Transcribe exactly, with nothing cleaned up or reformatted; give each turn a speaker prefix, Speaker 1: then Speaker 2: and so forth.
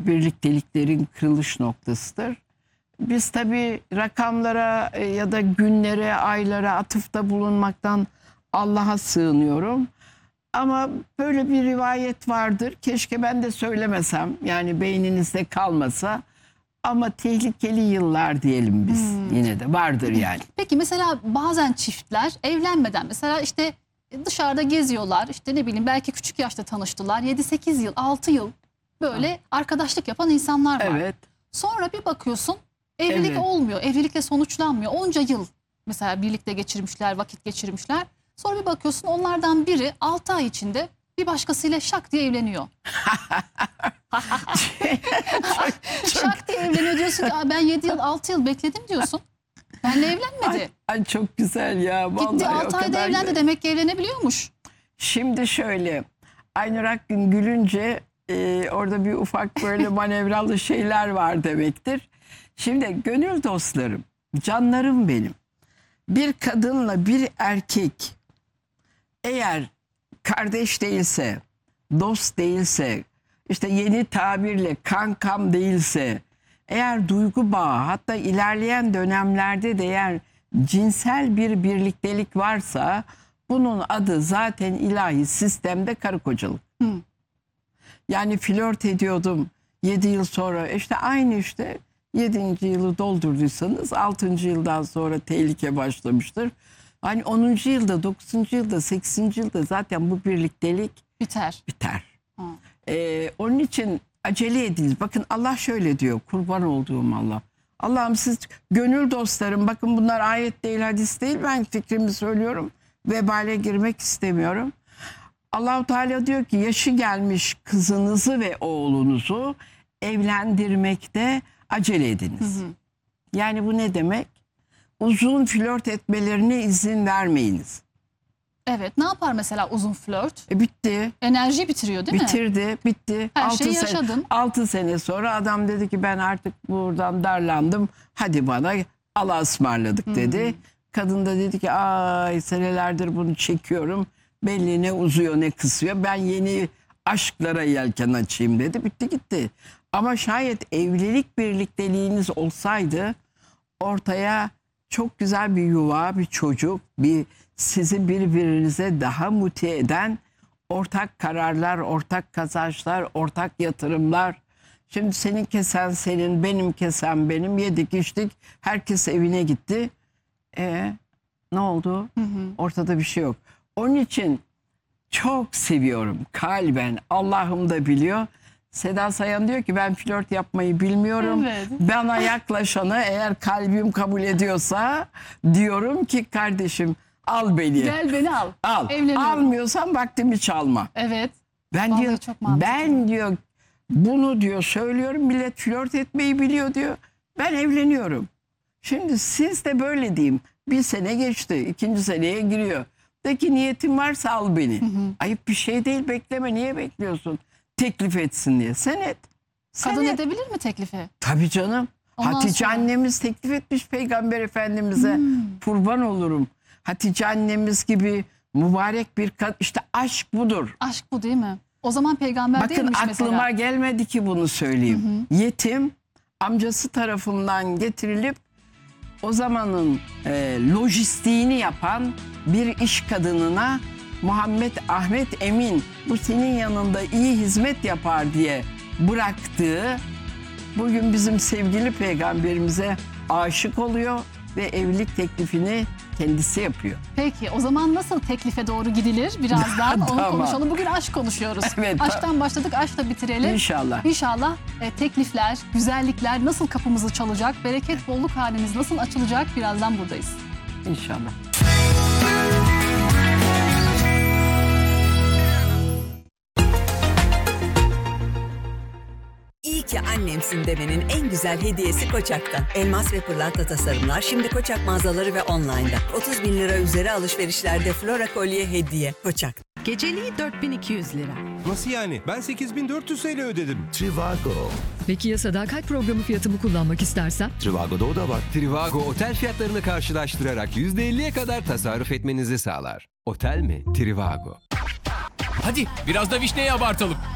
Speaker 1: birlikteliklerin kırılış noktasıdır. Biz tabii rakamlara e, ya da günlere, aylara atıfta bulunmaktan Allah'a sığınıyorum. Ama böyle bir rivayet vardır. Keşke ben de söylemesem. Yani beyninizde kalmasa. Ama tehlikeli yıllar diyelim biz. Hmm. Yine de vardır yani.
Speaker 2: Peki mesela bazen çiftler evlenmeden mesela işte dışarıda geziyorlar. İşte ne bileyim belki küçük yaşta tanıştılar. yedi sekiz yıl, altı yıl böyle ha. arkadaşlık yapan insanlar var.
Speaker 1: Evet.
Speaker 2: Sonra bir bakıyorsun evlilik evet. olmuyor. Evlilikle sonuçlanmıyor. Onca yıl mesela birlikte geçirmişler, vakit geçirmişler. Sonra bir bakıyorsun onlardan biri altı ay içinde bir başkasıyla şak diye evleniyor. Şak diye evleniyor diyorsun ki ben yedi yıl altı yıl bekledim diyorsun. Benle evlenmedi.
Speaker 1: Ay, ay çok güzel ya. Vallahi
Speaker 2: gitti altı ayda evlendi güzel. Demek ki evlenebiliyormuş.
Speaker 1: Şimdi şöyle Aynur Akgün gülünce e, orada bir ufak böyle manevralı şeyler var demektir. Şimdi gönül dostlarım, canlarım benim. Bir kadınla bir erkek eğer kardeş değilse, dost değilse, işte yeni tabirle kankam değilse, eğer duygu bağı hatta ilerleyen dönemlerde de eğer cinsel bir birliktelik varsa bunun adı zaten ilahi sistemde karı kocalık. Hı. Yani flört ediyordum yedi yıl sonra işte aynı işte yedinci yılı doldurduysanız altıncı yıldan sonra tehlike başlamıştır. Hani onuncu yılda, dokuzuncu yılda, sekizinci yılda zaten bu birliktelik
Speaker 2: biter.
Speaker 1: Biter. Ee, onun için acele ediniz. Bakın Allah şöyle diyor, kurban olduğum Allah. Allah'ım siz gönül dostlarım, bakın bunlar ayet değil, hadis değil, ben fikrimi söylüyorum. Vebale girmek istemiyorum. Allah-u Teala diyor ki yaşı gelmiş kızınızı ve oğlunuzu evlendirmekte acele ediniz. Hı hı. Yani bu ne demek? Uzun flört etmelerine izin vermeyiniz.
Speaker 2: Evet, ne yapar mesela uzun flört?
Speaker 1: E bitti.
Speaker 2: Enerji bitiriyor değil
Speaker 1: Bitirdi,
Speaker 2: mi?
Speaker 1: Bitirdi, bitti.
Speaker 2: Her şeyi yaşadın.
Speaker 1: altı sene sonra adam dedi ki ben artık buradan darlandım. Hadi bana Allah'a ısmarladık dedi. Hmm. Kadın da dedi ki ay senelerdir bunu çekiyorum. Belli ne uzuyor ne kısıyor. Ben yeni aşklara yelken açayım dedi. Bitti gitti. Ama şayet evlilik birlikteliğiniz olsaydı ortaya çok güzel bir yuva, bir çocuk, bir sizi birbirinize daha motive eden ortak kararlar, ortak kazançlar, ortak yatırımlar. Şimdi senin kesen senin, benim kesen benim, yedik içtik, herkes evine gitti. E ne oldu? Hı hı. Ortada bir şey yok. Onun için çok seviyorum kalben, Allah'ım da biliyor. Seda Sayan diyor ki ben flört yapmayı bilmiyorum. Evet. Bana yaklaşanı eğer kalbim kabul ediyorsa diyorum ki kardeşim al beni.
Speaker 2: Gel beni al.
Speaker 1: Al. Almıyorsan vaktimi çalma.
Speaker 2: Evet.
Speaker 1: Ben
Speaker 2: vallahi
Speaker 1: diyor
Speaker 2: çok
Speaker 1: ben diyor bunu diyor söylüyorum, millet flört etmeyi biliyor diyor. Ben evleniyorum. Şimdi siz de böyle diyeyim. Bir sene geçti, ikinci seneye giriyor. De ki niyetin varsa al beni. Hı hı. Ayıp bir şey değil, bekleme, niye bekliyorsun? Teklif etsin diye. Sen et. Sen
Speaker 2: Kadın
Speaker 1: et.
Speaker 2: edebilir mi teklifi?
Speaker 1: Tabii canım. Ondan Hatice sonra... annemiz teklif etmiş Peygamber Efendimiz'e. Hmm. Kurban olurum. Hatice annemiz gibi mübarek bir kadın. İşte aşk budur.
Speaker 2: Aşk bu değil mi? O zaman peygamber
Speaker 1: Bakın,
Speaker 2: değilmiş mesela.
Speaker 1: Bakın aklıma gelmedi ki bunu söyleyeyim. Hı hı. Yetim amcası tarafından getirilip o zamanın e, lojistiğini yapan bir iş kadınına Muhammed Ahmet Emin bu senin yanında iyi hizmet yapar diye bıraktığı bugün bizim sevgili peygamberimize aşık oluyor ve evlilik teklifini kendisi yapıyor.
Speaker 2: Peki o zaman nasıl teklife doğru gidilir? Birazdan onu
Speaker 1: tamam.
Speaker 2: konuşalım. Bugün aşk konuşuyoruz.
Speaker 1: Evet,
Speaker 2: Aşktan başladık, aşkla bitirelim.
Speaker 1: İnşallah.
Speaker 2: İnşallah e, teklifler, güzellikler nasıl kapımızı çalacak, bereket, bolluk halimiz nasıl açılacak birazdan buradayız.
Speaker 1: İnşallah.
Speaker 3: İyi ki annemsin demenin en güzel hediyesi Koçak'tan. Elmas ve pırlanta tasarımlar şimdi Koçak mağazaları ve online'da. otuz bin lira üzeri alışverişlerde Flora kolye hediye. Koçak.
Speaker 4: Geceliği dört bin iki yüz lira.
Speaker 5: Nasıl yani? Ben sekiz bin dört yüz T L ödedim.
Speaker 6: Trivago.
Speaker 4: Peki ya sadakat programı fiyatımı kullanmak istersen?
Speaker 6: Trivago'da o da var.
Speaker 5: Trivago otel fiyatlarını karşılaştırarak yüzde elliye kadar tasarruf etmenizi sağlar. Otel mi? Trivago.
Speaker 7: Hadi biraz da vişneyi abartalım.